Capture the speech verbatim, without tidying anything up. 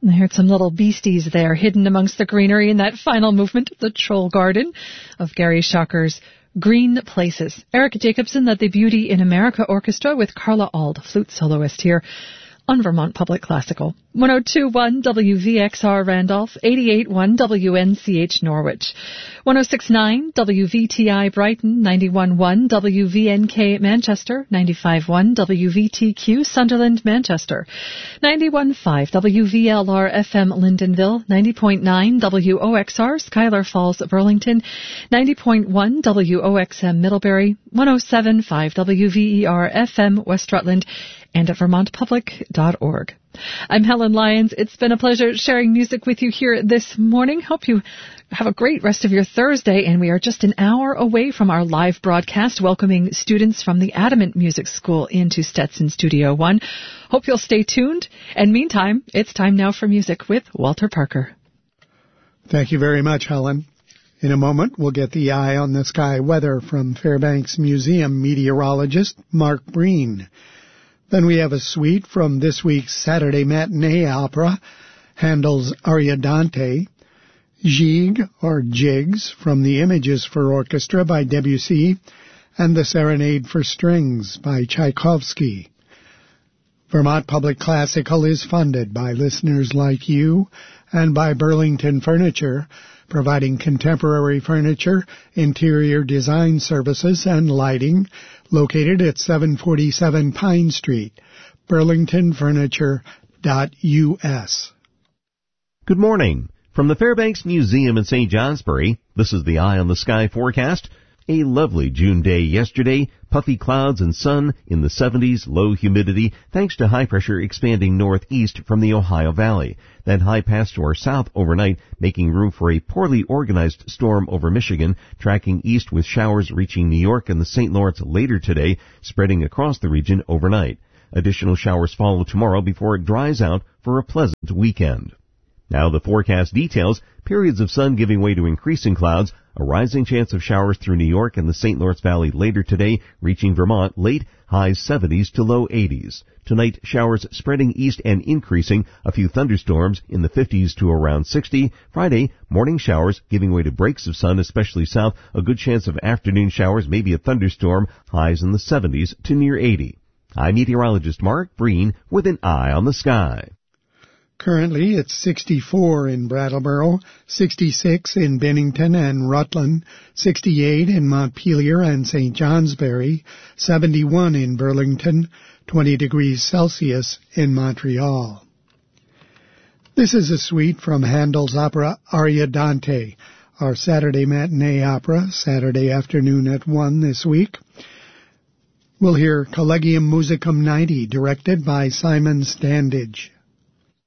I heard some little beasties there hidden amongst the greenery in that final movement, The Troll Garden, of Gary Schocker's Green Places. Eric Jacobson led the Beauty in America Orchestra with Carla Auld, flute soloist here on Vermont Public Classical. one oh two point one W V X R Randolph, eighty-eight point one W N C H Norwich, one oh six point nine W V T I Brighton, ninety-one point one W V N K Manchester, ninety-five point one W V T Q Sunderland Manchester, ninety-one point five W V L R F M Lyndonville, ninety point nine W O X R Schuyler Falls Burlington, ninety point one W O X M Middlebury, one oh seven point five W V E R F M West Rutland, and at vermont public dot org. I'm Helen Lyons. It's been a pleasure sharing music with you here this morning. Hope you have a great rest of your Thursday, and we are just an hour away from our live broadcast, welcoming students from the Adamant Music School into Stetson Studio One. Hope you'll stay tuned, and meantime, it's time now for music with Walter Parker. Thank you very much, Helen. In a moment, we'll get the eye on the sky weather from Fairbanks Museum meteorologist Mark Breen. Then we have a suite from this week's Saturday matinee opera, Handel's Ariadante, Gigue, or Jigs, from the Images for Orchestra by Debussy, and the Serenade for Strings by Tchaikovsky. Vermont Public Classical is funded by listeners like you and by Burlington Furniture, providing contemporary furniture, interior design services, and lighting, located at seven forty-seven Pine Street, burlington furniture dot U S. Good morning. From the Fairbanks Museum in Saint Johnsbury, this is the Eye on the Sky forecast. A lovely June day yesterday, puffy clouds and sun in the seventies, low humidity, thanks to high pressure expanding northeast from the Ohio Valley. That high passed to our south overnight, making room for a poorly organized storm over Michigan, tracking east with showers reaching New York and the Saint Lawrence later today, spreading across the region overnight. Additional showers follow tomorrow before it dries out for a pleasant weekend. Now the forecast details: periods of sun giving way to increasing clouds, a rising chance of showers through New York and the Saint Lawrence Valley later today, reaching Vermont late, highs seventies to low eighties. Tonight, showers spreading east and increasing, a few thunderstorms in the fifties to around sixty. Friday, morning showers giving way to breaks of sun, especially south, a good chance of afternoon showers, maybe a thunderstorm, highs in the seventies to near eighty. I'm meteorologist Mark Breen with an Eye on the Sky. Currently, it's sixty-four in Brattleboro, sixty-six in Bennington and Rutland, sixty-eight in Montpelier and Saint Johnsbury, seventy-one in Burlington, twenty degrees Celsius in Montreal. This is a suite from Handel's opera Ariadante, our Saturday matinee opera, Saturday afternoon at one this week. We'll hear Collegium Musicum ninety, directed by Simon Standage.